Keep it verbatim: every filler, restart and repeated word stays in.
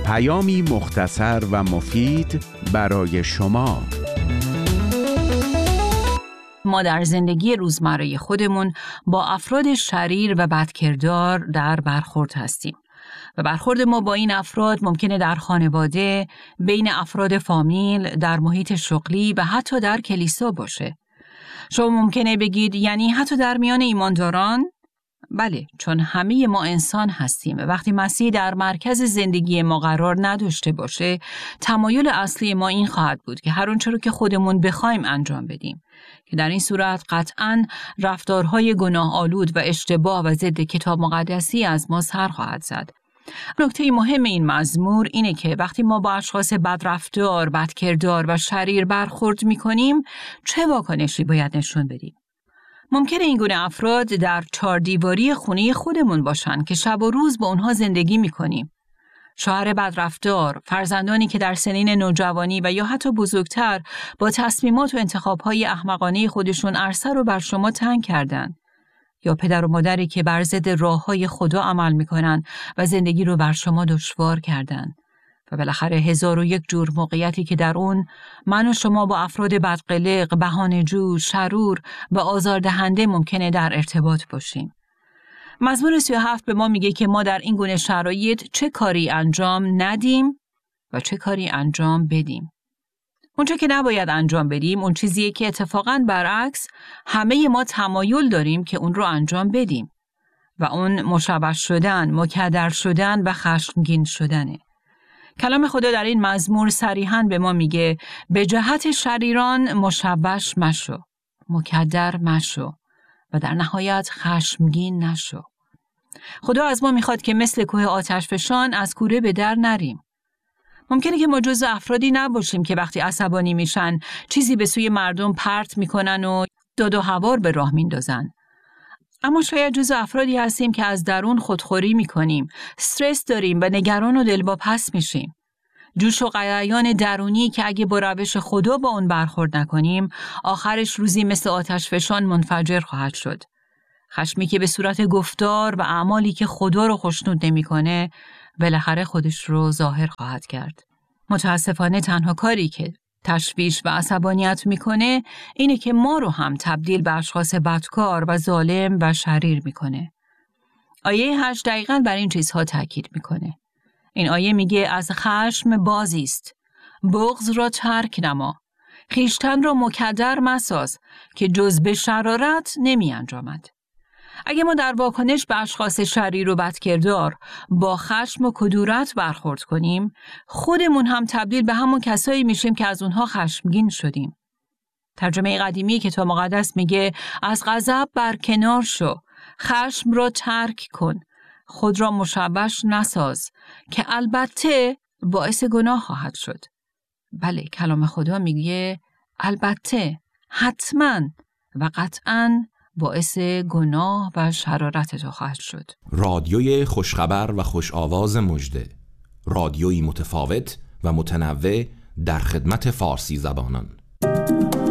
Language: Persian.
پیامی مختصر و مفید برای شما. ما در زندگی روزمره خودمون با افراد شریر و بدکردار در برخورد هستیم و برخورد ما با این افراد ممکنه در خانواده، بین افراد فامیل، در محیط شغلی و حتی در کلیسا باشه. شما ممکنه بگید یعنی حتی در میان ایمانداران؟ بله، چون همه ما انسان هستیم و وقتی مسیح در مرکز زندگی ما قرار نداشته باشه، تمایل اصلی ما این خواهد بود که هر اونچه رو که خودمون بخوایم انجام بدیم، که در این صورت قطعاً رفتارهای گناه آلود و اشتباه و ضد کتاب مقدسی از ما سر خواهد زد. نکته مهم این مزمور اینه که وقتی ما با اشخاص بدرفتار، بدکردار و شریر برخورد می‌کنیم، چه واکنشی باید نشون بدیم؟ ممکنه این گونه افراد در چار دیواری خونه خودمون باشن که شب و روز با اونها زندگی می‌کنیم. شوهر بدرفتار، فرزندانی که در سنین نوجوانی و یا حتی بزرگتر با تصمیمات و انتخاب‌های احمقانه خودشون عرصه رو بر شما تنگ کردن، یا پدر و مادری که بر ضد راه‌های خدا عمل می‌کنن و زندگی رو بر شما دشوار کردن، و بالاخره هزار و یک جور موقعیتی که در اون من و شما با افراد بدقلق، بهانه‌جو، شرور و آزاردهنده ممکنه در ارتباط باشیم. مزمور سی و هفت به ما میگه که ما در این گونه شرایط چه کاری انجام ندیم و چه کاری انجام بدیم. اونچه که نباید انجام بدیم اون چیزیه که اتفاقاً برعکس همه ما تمایل داریم که اون رو انجام بدیم و اون مشوش شدن، مکدر شدن و خشمگین شدنه. کلام خدا در این مزمور صریحاً به ما میگه به جهت شریران مشوش مشو، مکدر مشو و در نهایت خشمگین نشو. خدا از ما میخواد که مثل کوه آتشفشان از کوره به در نریم. ممکنه که ما جزو افرادی نباشیم که وقتی عصبانی میشن چیزی به سوی مردم پرت میکنن و داد و هوار به راه میندازن. اما شاید جزو افرادی هستیم که از درون خودخوری میکنیم، استرس داریم و نگران و دلواپس میشیم. جوش و غلیان درونی که اگه با روش خدا با اون برخورد نکنیم، آخرش روزی مثل آتش فشان منفجر خواهد شد. خشمی که به صورت گفتار و اعمالی که خدا رو خوشنود نمیکنه، بالاخره خودش رو ظاهر خواهد کرد. متاسفانه تنها کاری که تشویش و عصبانیت میکنه اینه که ما رو هم تبدیل به اشخاص بدکار و ظالم و شریر میکنه. آیه هشت دقیقاً بر این چیزها تاکید میکنه. این آیه میگه از خشم بازیست، بغض را ترک نما، خیشتن را مکدر مساز که جز به شرارت نمی انجامد. اگه ما در واکنش به اشخاص شریر و بدکردار با خشم و کدورت برخورد کنیم، خودمون هم تبدیل به همون کسایی میشیم که از اونها خشمگین شدیم. ترجمه قدیمی کتاب مقدس میگه از غضب برکنار شو، خشم را ترک کن، خود را مشوش نساز که البته باعث گناه خواهد شد. بله، کلام خدا میگه البته، حتما و قطعاً باعث گناه و شرارت تو خواهد شد. رادیوی خوشخبر و خوش آواز مژده، رادیویی متفاوت و متنوع در خدمت فارسی زبانان.